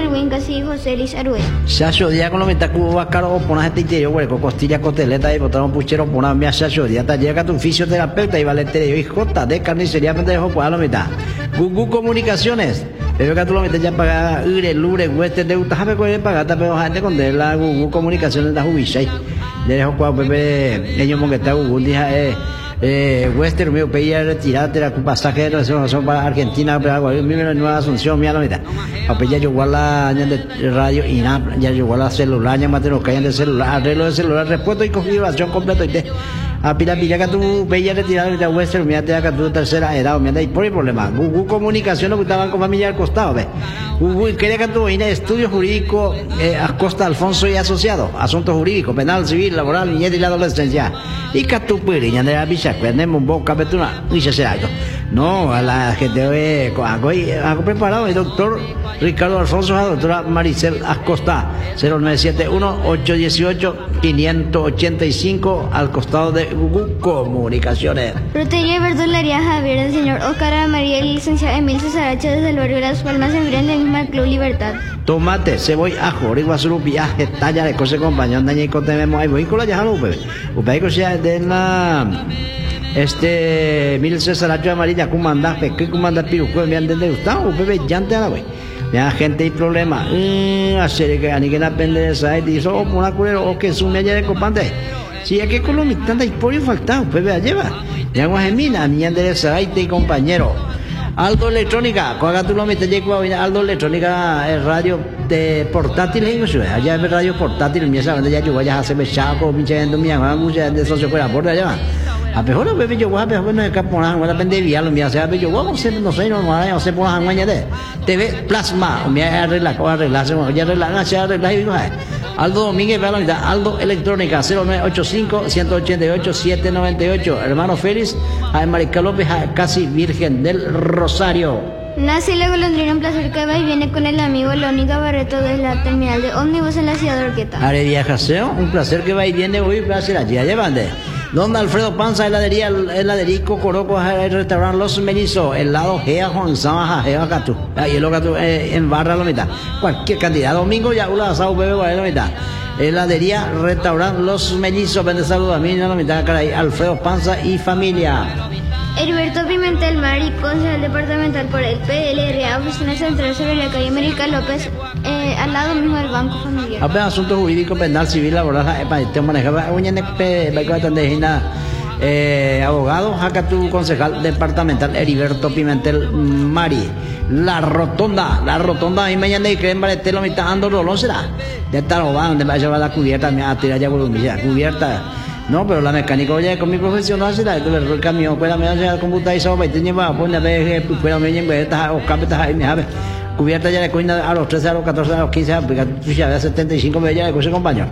el buen casi José Luis Arue. Chacho día con lo meta cuba caro pona este interior hueco costilla costeleta y botaron puchero pona mia chacho día ta llega tu fisioterapeuta y valete y J de carnicería pendejo pues a lo mitad. Gugu Comunicaciones. Pero que tú lo metes ya pagar ure lure hueste de utaje con pagar pero gente con de la Gugu Comunicaciones da jubichai. Le dejo cuál bebé ellos mon que está Gugu dija Western mío pedía retirarte la pasaje de reservación para Argentina pero algo mi nueva Asunción mía la mitad a pedir yo guarda de radio y nada ya yo guarda celular ya mate nos caen de celular arreglo de celular repuesto y configuración completo y te a pila que tú veías retirar de Western mira te que tú tercera edad mira y por el problema Gugu Comunicación lo que estaba con familia al costado ve Gugu quería que tú vine estudio jurídico Acosta Alfonso y asociado asuntos jurídicos penal civil laboral niñez y la adolescencia y que tú puedes ya de la bicha tenemos un poco capetuna y se será no a la gente hago preparado el doctor Ricardo Alfonso la doctora Maricel Acosta 0971-818-585 al costado de Gugu Comunicaciones. Frutería y Verdulería Javier, el señor Oscar María y el licenciado Emil Cesaracho desde el barrio Las Palmas en el mismo Club Libertad. Tomate, cebolla, ajo, riguazuru, viaje, talla de cose compañón, daña y cotememos, ahí voy con la llajalo, bebé. Upay que sea de la Emil Cesaracho amarilla, comandar, peque, comandar piruco, me han de gustado, bebé, llante a la wey. Ya gente y problema, hacer que ani que la pende esa y dice, oh, una culero, o que sume allá de copante. Si es que con lo mitad y por faltado, pues vea, lleva. Ya guajemina, niña de esa y compañero. Aldo Electrónica, cuando tú lo metes, Aldo Electrónica, el radio de portátil, allá es radio portátil, mi esa ya yo vaya a hacer chaco, pinche gente, mi mamá, mucha de socio fuera por allá. A mejor bebé yo voy a ver no es que por la pende vial mi hace yo voy a hacer no sé normal no sé por la mañana de TV Plasma me arregla ya arregla Aldo Domínguez Aldo Electrónica 0985-188-798 hermano Félix a Marica López casi Virgen del Rosario. Nace la golondrina, un placer que va y viene con el amigo Lónica Barreto desde la terminal de ómnibus en la ciudad de Orqueta. Are viajaseo, un placer que va y viene hoy para hacer allí, llevan de Don Alfredo Panza, heladería Cocoroco, el restaurante Los Menizos, el lado Gea Juan Sama, Gea Catu, ahí el Catu en barra la mitad. Cualquier cantidad, domingo ya una asado bebé para la mitad. Heladería, restaurante Los Menizos, vende saludos a mí, la mitad, caray, Alfredo Panza y familia. Heriberto Pimentel Mari, concejal departamental por el PLRA, oficina central sobre la calle América López, al lado mismo del Banco Familiar. Apenas asuntos jurídicos, penal, civil, laboral, te manejaba, abogado, acá tu concejal departamental Heriberto Pimentel Mari. La rotonda, y mañana y creen baretelo mitad ando rolón será. De estar donde va a llevar la cubierta, me va a tirar ya volumilla, cubierta. No, pero la mecánica oye con mi profesional será el camión pueda me hacer computarizado para tener va poner a ver pueda me llevar esta o capeta ahí me sabe cubierta ya de coina a los 13 a los 14 a los 15 aplica ya de 75 me ya de coche compañero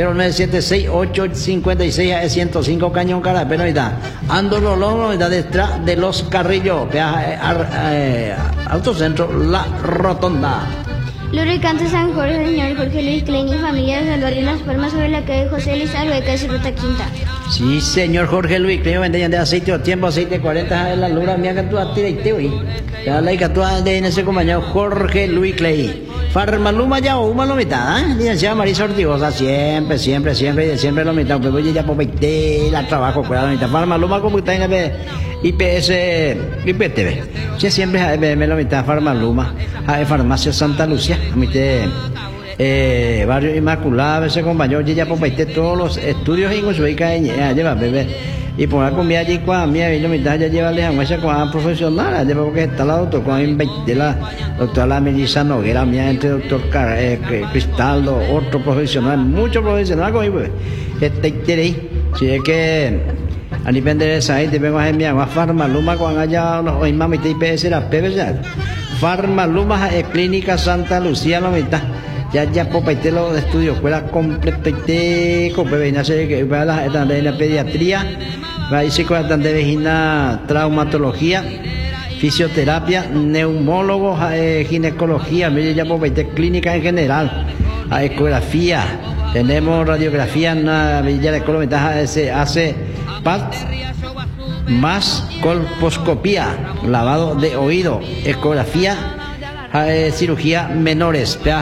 0976-856-105 cañón cara pero ahorita ando rolón detrás de los carrillos autocentro La Rotonda. Lubricante San Jorge, señor Jorge Luis Klein y familia del barrio Las Palmas sobre la calle José Luis Arbeca y Ruta Quinta. Sí, señor Jorge Luis Klein, vende de aceite o tiempo, aceite 40 en la lura, mía que tú tira y te oí. Ya la que tú de en ese compañero Jorge Luis Klein. Farmaluma ya o una lo mitad, licenciada Marisa Ortigosa, siempre lo mitad, pero voy ya por 20 la trabajo, cuidado, mitad. Farmaluma como está en el IPS, IPTV. Sí, siempre me lo mitad, Farmaluma, Farmacia Santa Lucía, mitad. Barrio Inmaculado, ese compañero ya por 20 todos los estudios en Usuica lleva bebé. Y por la comida allí cuando mía vino mitad ya lleva lejos esa cuando profesional lleva porque está la doctora cuando de la doctora la Melissa Noguera mía entre doctor Cristaldo otro profesional mucho profesional con pues si es que a nivel de esa gente vengo a enviar a Farmaluma cuando haya hoy mami te IPS la PBS Farmaluma Clínica Santa Lucía la mitad ya por parte los estudios escuela completamente con bebé nace que va la pediatría va a ir de vagina traumatología fisioterapia neumólogo ginecología mire ya por parte clínica en general a ecografía tenemos radiografía en la Villa de Colombia se hace PAT más colposcopía lavado de oído ecografía cirugía menores